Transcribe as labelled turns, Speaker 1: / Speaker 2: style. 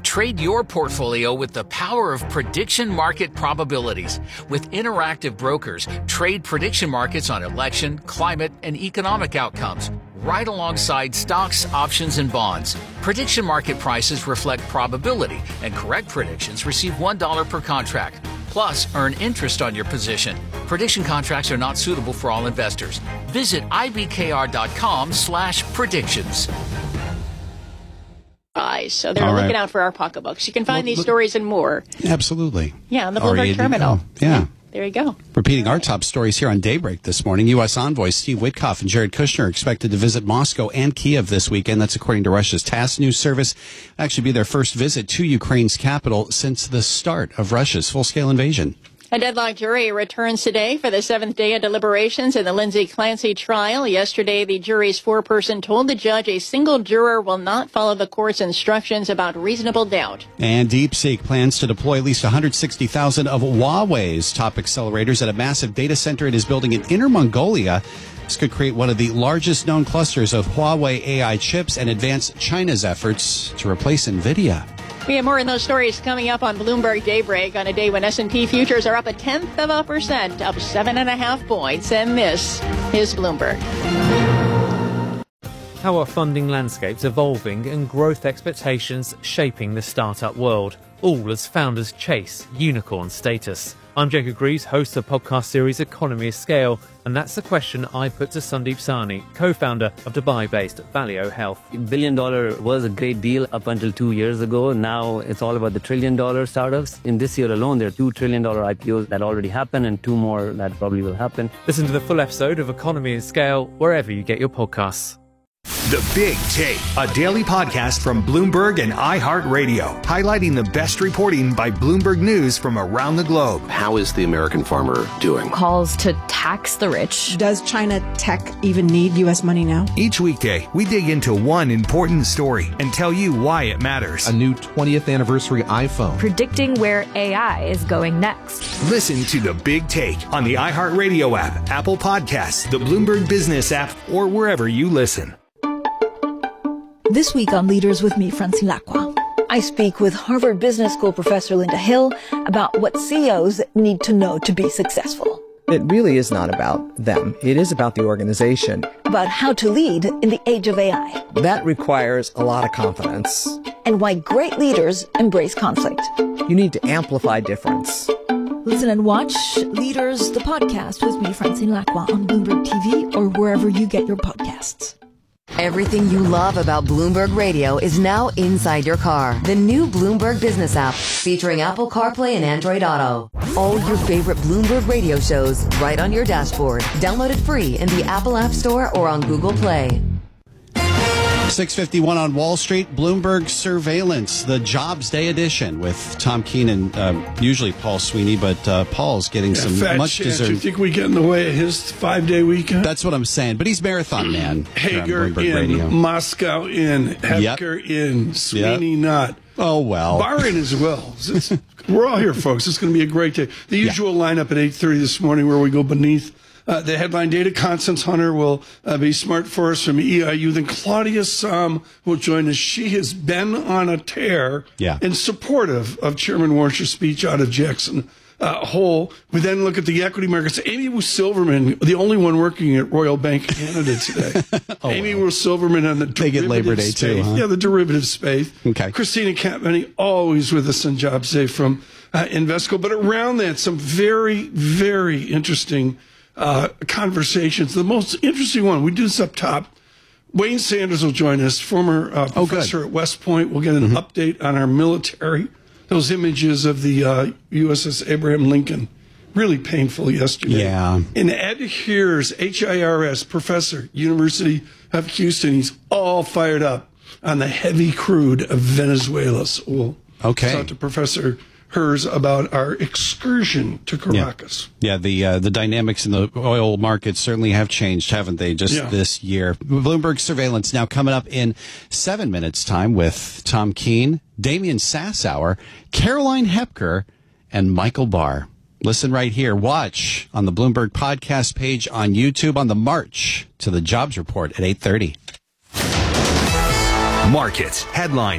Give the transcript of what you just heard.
Speaker 1: Trade your portfolio with the power of prediction market probabilities. With interactive brokers, trade prediction markets on election, climate, and economic outcomes, right alongside stocks, options, and bonds. Prediction market prices reflect probability, and correct predictions receive $1 per contract. Plus, earn interest on your position. Prediction contracts are not suitable for all investors. Visit ibkr.com/predictions.
Speaker 2: So they're looking out for our pocketbooks. You can find these stories and more.
Speaker 3: Absolutely.
Speaker 2: Yeah, on the Bloomberg Terminal.
Speaker 3: Yeah.
Speaker 2: There you go.
Speaker 3: Repeating our top stories here on Daybreak this morning, U.S. envoys Steve Witkoff and Jared Kushner are expected to visit Moscow and Kiev this weekend. That's according to Russia's TASS news service. It'll actually be their first visit to Ukraine's capital since the start of Russia's full-scale invasion.
Speaker 2: A deadlocked jury returns today for the seventh day of deliberations in the Lindsay Clancy trial. Yesterday, the jury's foreperson told the judge a single juror will not follow the court's instructions about reasonable doubt.
Speaker 3: And DeepSeek plans to deploy at least 160,000 of Huawei's top accelerators at a massive data center it is building in Inner Mongolia. This could create one of the largest known clusters of Huawei AI chips and advance China's efforts to replace NVIDIA.
Speaker 2: We have more in those stories coming up on Bloomberg Daybreak on a day when S&P futures are up 0.1%, up 7.5 points. And this is Bloomberg.
Speaker 4: How are funding landscapes evolving and growth expectations shaping the startup world, all as founders chase unicorn status? I'm Jacob Greaves, host of the podcast series Economy of Scale, and that's the question I put to Sandeep Sahni, co-founder of Dubai-based Valeo Health.
Speaker 5: $1 billion was a great deal up until 2 years ago. Now it's all about the $1 trillion startups. In this year alone, there are $2 trillion IPOs that already happened and 2 more that probably will happen.
Speaker 4: Listen to the full episode of Economy of Scale wherever you get your podcasts.
Speaker 6: The Big Take, a daily podcast from Bloomberg and iHeartRadio, highlighting the best reporting by Bloomberg News from around the globe.
Speaker 7: How is the American farmer doing?
Speaker 8: Calls to tax the rich.
Speaker 9: Does China tech even need U.S. money now?
Speaker 6: Each weekday, we dig into one important story and tell you why it matters.
Speaker 10: A new 20th anniversary iPhone.
Speaker 8: Predicting where AI is going next.
Speaker 6: Listen to The Big Take on the iHeartRadio app, Apple Podcasts, the Bloomberg Business app, or wherever you listen.
Speaker 11: This week on Leaders with me, Francine Lacqua, I speak with Harvard Business School professor Linda Hill about what CEOs need to know to be successful.
Speaker 12: It really is not about them. It is about the organization.
Speaker 11: About how to lead in the age of AI.
Speaker 12: That requires a lot of confidence.
Speaker 11: And why great leaders embrace conflict.
Speaker 12: You need to amplify difference.
Speaker 11: Listen and watch Leaders, the podcast with me, Francine Lacqua, on Bloomberg TV or wherever you get your podcasts.
Speaker 13: Everything you love about Bloomberg Radio is now inside your car. The new Bloomberg Business app featuring Apple CarPlay and Android Auto. All your favorite Bloomberg Radio shows right on your dashboard. Download it free in the Apple App Store or on Google Play.
Speaker 3: 6:51 on Wall Street, Bloomberg Surveillance, the Jobs Day edition with Tom Keene and usually Paul Sweeney, but Paul's getting some much deserved.
Speaker 14: You think we get in the way of his 5-day weekend?
Speaker 3: That's what I'm saying, but he's marathon man.
Speaker 14: Hager in, Radio. Moscow in, Hepker in, Sweeney not.
Speaker 3: Oh, well.
Speaker 14: Bahrain as well. We're all here, folks. It's going to be a great day. The usual lineup at 8:30 this morning where we go beneath the headline data. Constance Hunter will be smart for us from EIU. Then Claudia Sahm will join us. She has been on a tear and supportive of Chairman Warsh's speech out of Jackson Hole. We then look at the equity markets. Amy Wu Silverman, the only one working at Royal Bank of Canada today. Amy Wu Silverman on the derivative
Speaker 3: Labor Day
Speaker 14: space.
Speaker 3: too, huh?
Speaker 14: Yeah, the derivative space.
Speaker 3: Okay.
Speaker 14: Christina Catmany, always with us on Jobs Day from Invesco. But around that, some very, very interesting conversations. The most interesting one, we do this up top. Wayne Sanders will join us, former professor at West Point. We'll get an update on our military. Those images of the USS Abraham Lincoln, really painful yesterday.
Speaker 3: Yeah.
Speaker 14: And Ed Hirs, HIRS, professor, University of Houston, he's all fired up on the heavy crude of Venezuela. So we'll talk to Professor Hers about our excursion to Caracas.
Speaker 3: Yeah, the dynamics in the oil markets certainly have changed, haven't they, this year? Bloomberg Surveillance now coming up in 7 minutes' time with Tom Keene, Damian Sassower, Caroline Hepker, and Michael Barr. Listen right here. Watch on the Bloomberg podcast page on YouTube on the march to the jobs report at 8:30.
Speaker 6: Markets headline.